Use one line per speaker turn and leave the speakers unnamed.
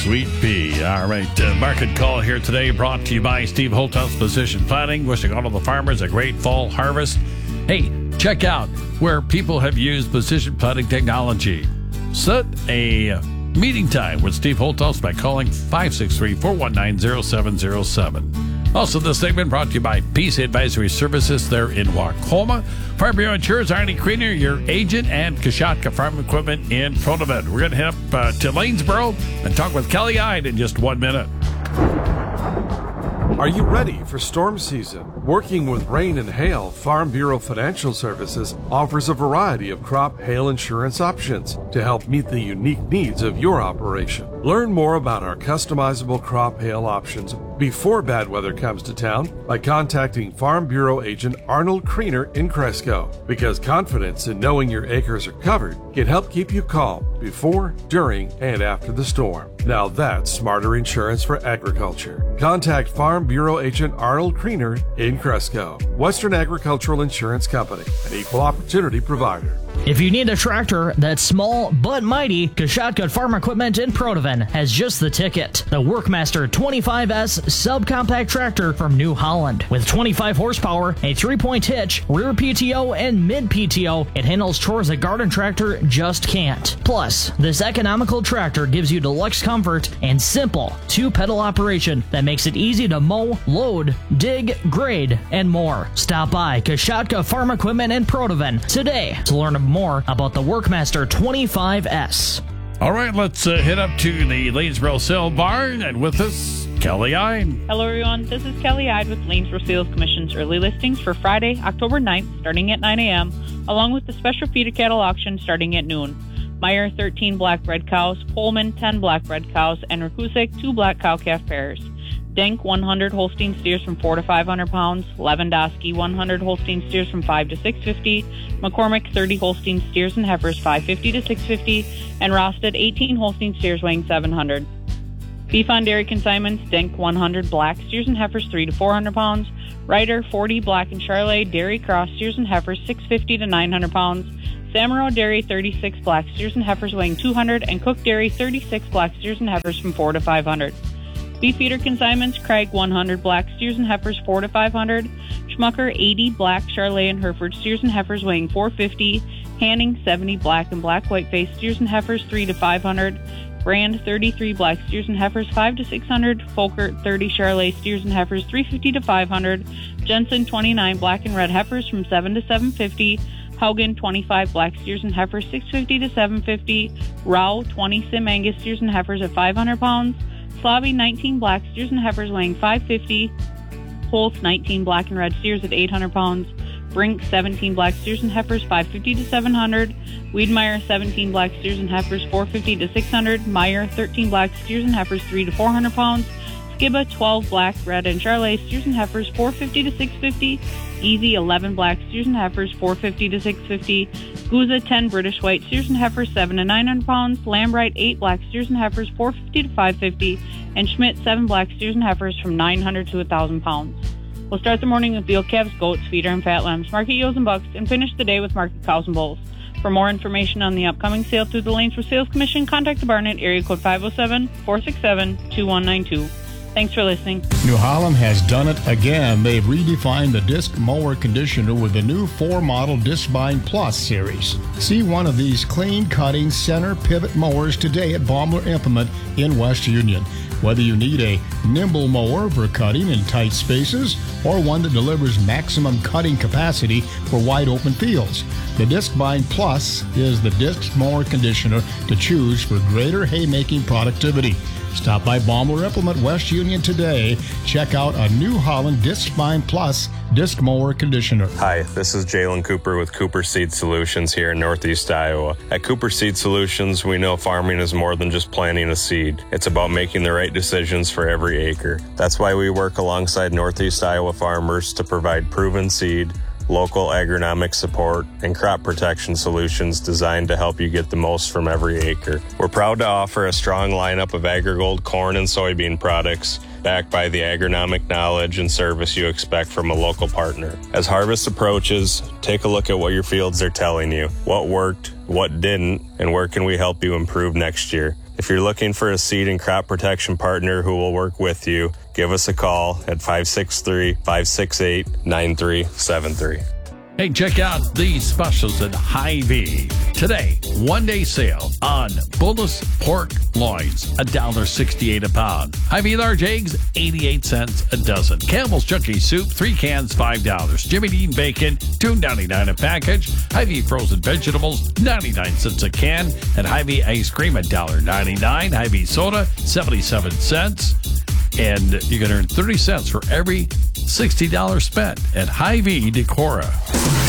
Sweet pea. All right, market call here today brought to you by Steve Holthouse Precision Planting, wishing all of the farmers a great fall harvest. Hey, check out where people have used precision planting technology. Set a meeting time with Steve Holthouse by calling 563-419-0707. Also, this segment brought to you by Peace Advisory Services there in Wacoma. Farm Bureau Insurance, Arnie Kriener, your agent, and Kashatka Farm Equipment in Pronovid. We're going to head up to Lanesboro and talk with Kelly Ide in just 1 minute.
Are you ready for storm season? Working with rain and hail, Farm Bureau Financial Services offers a variety of crop hail insurance options to help meet the unique needs of your operation. Learn more about our customizable crop hail options before bad weather comes to town by contacting Farm Bureau agent Arnold Kriener in Cresco, because confidence in knowing your acres are covered can help keep you calm before, during, and after the storm. Now that's smarter insurance for agriculture. Contact Farm Bureau agent Arnold Kriener in Cresco. Western Agricultural Insurance Company, an equal opportunity provider.
If you need a tractor that's small but mighty, Kashatka Farm Equipment in Pronoven has just the ticket. The Workmaster 25S subcompact tractor from New Holland. With 25 horsepower, a 3-point hitch, rear PTO, and mid PTO, it handles chores a garden tractor just can't. Plus, this economical tractor gives you deluxe comfort and simple 2-pedal operation that makes it easy to mow, load, dig, grade, and more. Stop by Kashatka Farm Equipment in Pronoven today to learn more about the Workmaster 25S.
All right, let's head up to the Lanesboro Sale Barn, and with us, Kelly Ide.
Hello, everyone. This is Kelly Ide with Lanesboro Sales Commission's early listings for Friday, October 9th, starting at 9 a.m., along with the special feeder cattle auction starting at noon. Meyer, 13 black red cows, Pullman, 10 black red cows, and Rakusik, 2 black cow-calf pairs. Denk, 100 Holstein steers from 4 to 500 pounds. Lewandowski, 100 Holstein steers from 5 to 650. McCormick, 30 Holstein steers and heifers, 550 to 650. And Rosted, 18 Holstein steers weighing 700. Beef on dairy consignments, Denk, 100 black steers and heifers, 3 to 400 pounds. Ryder, 40 black and Charolais dairy cross steers and heifers, 650 to 900 pounds. Samaro Dairy, 36 black steers and heifers weighing 200. And Cook Dairy, 36 black steers and heifers from 4 to 500. Beef feeder consignments, Craig, 100 black steers and heifers, 4 to 500. Schmucker, 80 black Charolais and Hereford steers and heifers weighing 450. Hanning, 70 black and black whiteface steers and heifers, 3 to 500. Brand, 33 black steers and heifers, 5 to 600. Folkert, 30 Charolais steers and heifers, 350 to 500. Jensen, 29 black and red heifers from 7 to 750. Haugen, 25 black steers and heifers, 650 to 750. Rao, 20 Sim Angus steers and heifers at 500 pounds. Slobby, 19 black steers and heifers weighing 550. Holtz, 19 black and red steers at 800 pounds. Brink, 17 black steers and heifers, 550 to 700. Wiedmeyer, 17 black steers and heifers, 450 to 600. Meyer, 13 black steers and heifers, 3 to 400 pounds. Skibba, 12 black, red, and Charolais steers and heifers, 450 to 650. Easy, 11 black steers and heifers, 450 to 650. Guza, 10 British white steers and heifers, 7 to 900 pounds. Lambright, 8 black steers and heifers, 450 to 550. And Schmidt, 7 black steers and heifers from 900 to 1,000 pounds. We'll start the morning with veal calves, goats, feeder, and fat lambs, market ewes and bucks, and finish the day with market cows and bulls. For more information on the upcoming sale through the Lanesboro Sales Commission, contact the barn at area code 507-467-2192. Thanks for listening.
New Holland has done it again. They've redefined the disc mower conditioner with the new 4-model Discbind Plus series. See one of these clean-cutting center pivot mowers today at Baumler Implement in West Union. Whether you need a nimble mower for cutting in tight spaces or one that delivers maximum cutting capacity for wide open fields, the Discbind Plus is the disc mower conditioner to choose for greater haymaking productivity. Stop by Baumler Implement West Union today. Check out a New Holland Discbind Plus disc mower conditioner.
Hi, this is Jalen Cooper with Cooper Seed Solutions here in Northeast Iowa. At Cooper Seed Solutions, we know farming is more than just planting a seed. It's about making the right decisions for every acre. That's why we work alongside Northeast Iowa farmers to provide proven seed, local agronomic support, and crop protection solutions designed to help you get the most from every acre. We're proud to offer a strong lineup of AgriGold corn and soybean products, backed by the agronomic knowledge and service you expect from a local partner. As harvest approaches, take a look at what your fields are telling you, what worked, what didn't, and where can we help you improve next year. If you're looking for a seed and crop protection partner who will work with you, give us a call at 563-568-9373.
Hey, check out these specials at Hy-Vee. Today, one-day sale on boneless pork loins, $1.68 a pound. Hy-Vee large eggs, 88 cents a dozen. Campbell's Chunky Soup, 3 cans, $5. Jimmy Dean bacon, $2.99 a package. Hy-Vee frozen vegetables, 99 cents a can. And Hy-Vee ice cream, $1.99. Hy-Vee soda, 77 cents. And you can earn 30 cents for every $60 spent at Hy-Vee Decorah.